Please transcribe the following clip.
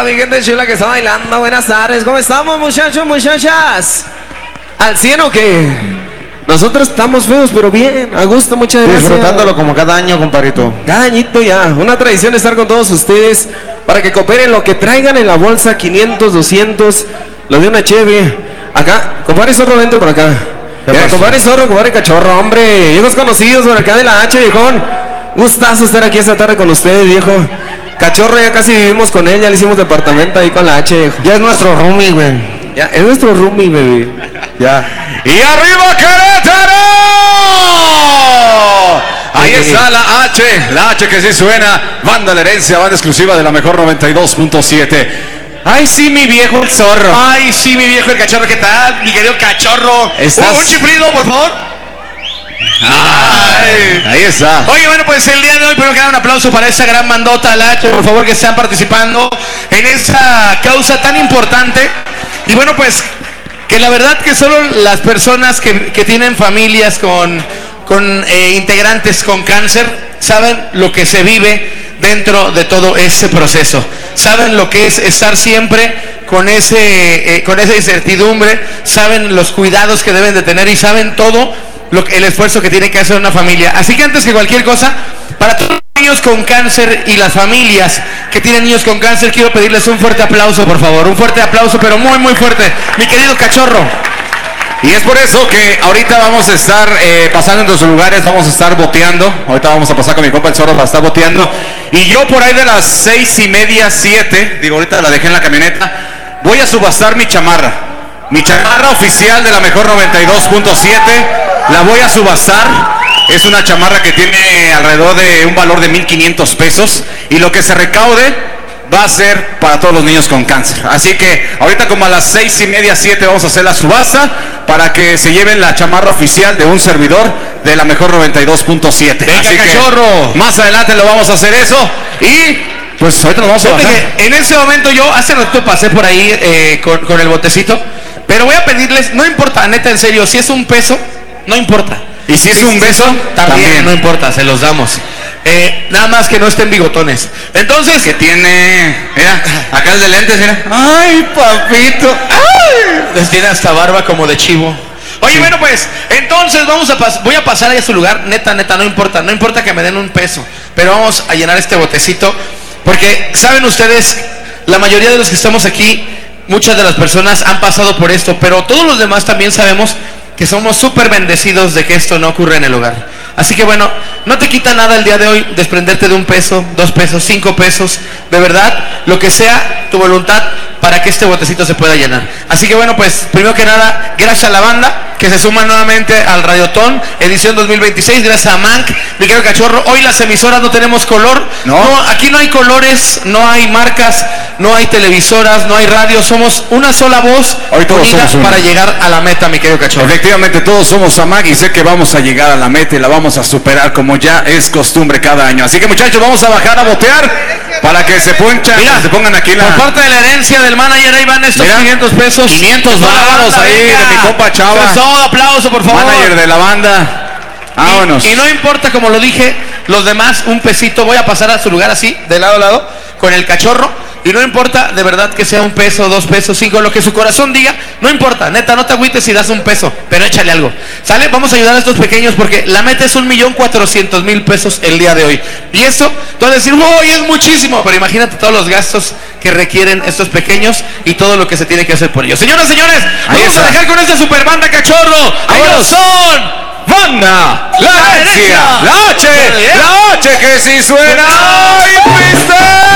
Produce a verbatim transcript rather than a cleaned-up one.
mi gente chula que está bailando. Buenas tardes, ¿cómo estamos, muchachos, muchachas? ¿Al cien o qué? Nosotros estamos feos, pero bien, a gusto, muchas gracias. Disfrutándolo como cada año, compadrito. Cada añito ya, una tradición estar con todos ustedes para que cooperen lo que traigan en la bolsa, quinientos, doscientos, lo de una cheve. Acá, compadre Zorro, vente por acá. Ya, compadre Zorro, compadre Cachorro, hombre, viejos conocidos por acá de la H, viejón. Gustazo estar aquí esta tarde con ustedes, viejo. Cachorro, ya casi vivimos con él, ya le hicimos departamento ahí con la H, viejo. Ya es nuestro roomie, güey. Ya, es nuestro roomie, bebé. Ya. ¡Y arriba Querétaro! Ahí está la H, la H que sí suena. Banda La Herencia, banda exclusiva de la mejor noventa y dos punto siete. Ay, sí, mi viejo el zorro. Ay, sí, mi viejo el cachorro, ¿qué tal? Mi querido cachorro. ¿Estás? Un chiflido, por favor. Ay, ahí está. Oye, bueno, pues el día de hoy primero que nada un aplauso para esa gran bandota, la H, por favor, que están participando en esta causa tan importante. Y bueno, pues que la verdad que solo las personas que, que tienen familias con, con eh, integrantes con cáncer saben lo que se vive dentro de todo ese proceso. Saben lo que es estar siempre con ese eh, con esa incertidumbre, saben los cuidados que deben de tener y saben todo lo que, el esfuerzo que tiene que hacer una familia. Así que antes que cualquier cosa, para todos los niños con cáncer y las familias que tienen niños con cáncer, quiero pedirles un fuerte aplauso, por favor, un fuerte aplauso, pero muy muy fuerte, mi querido cachorro. Y es por eso que ahorita vamos a estar eh, pasando en nuestros lugares, vamos a estar boteando. Ahorita vamos a pasar con mi compa el zorro para estar boteando. Y yo por ahí de las seis y media, siete, digo, ahorita la dejé en la camioneta, voy a subastar mi chamarra. Mi chamarra oficial de la mejor noventa y dos punto siete, la voy a subastar. Es una chamarra que tiene alrededor de un valor de mil quinientos pesos. Y lo que se recaude va a ser para todos los niños con cáncer. Así que ahorita como a las seis y media, siete vamos a hacer la subasta para que se lleven la chamarra oficial de un servidor de la mejor noventa y dos punto siete. Venga, así cachorro. Que más adelante lo vamos a hacer eso. Y pues ahorita nos vamos a bajar. En ese momento yo hace rato pasé por ahí eh, con, con el botecito, pero voy a pedirles, no importa, neta, en serio, si es un peso, no importa. Y si es un beso, también, también. no importa, se los damos. Eh, nada más que no estén bigotones. Entonces, Que tiene, mira, acá el de lentes, mira. ay, papito, ay, les tiene hasta barba como de chivo. Oye, Sí. bueno, pues, entonces vamos a pas voy a pasar ahí a su lugar, neta, neta, no importa, no importa que me den un peso, pero vamos a llenar este botecito, porque, ¿saben ustedes? La mayoría de los que estamos aquí, muchas de las personas han pasado por esto, pero todos los demás también sabemos que somos súper bendecidos de que esto no ocurra en el hogar. Así que bueno, no te quita nada el día de hoy desprenderte de un peso, dos pesos, cinco pesos, de verdad, lo que sea tu voluntad para que este botecito se pueda llenar. Así que bueno, pues primero que nada, gracias a la banda que se suma nuevamente al Radiotón edición dos mil veintiséis, gracias a Mank, mi querido cachorro. Hoy las emisoras no tenemos color, no. no, aquí no hay colores, no hay marcas, no hay televisoras, no hay radio, somos una sola voz Hoy todos unida somos una. para llegar a la meta, mi querido cachorro. Efectivamente, todos somos Amag y sé que vamos a llegar a la meta y la vamos a superar como ya es costumbre cada año. Así que muchachos, vamos a bajar a botear para que se, ponchan, Mira, se pongan aquí la... por parte de la herencia del manager, ahí van estos Mira, quinientos pesos. quinientos Toda la varos banda, ahí venga. de mi compa Chava. Eso es todo, aplauso, por favor. Manager de la banda. Vámonos. Y, y no importa, como lo dije, los demás, un pesito, voy a pasar a su lugar así, de lado a lado, con el cachorro. Y no importa, de verdad, que sea un peso, dos pesos, cinco, lo que su corazón diga, no importa, neta, no te agüites si das un peso, pero échale algo. ¿Sale? Vamos a ayudar a estos pequeños porque la meta es un millón cuatrocientos mil pesos el día de hoy. Y eso, tú vas a decir, uy, es muchísimo, pero imagínate todos los gastos que requieren estos pequeños y todo lo que se tiene que hacer por ellos. Señoras, señores, Ahí vamos está. a dejar con esta super banda, cachorro. Ellos son... Banda, la La herencia, herencia. la H, la H que sí suena. ¡Ay, fuiste!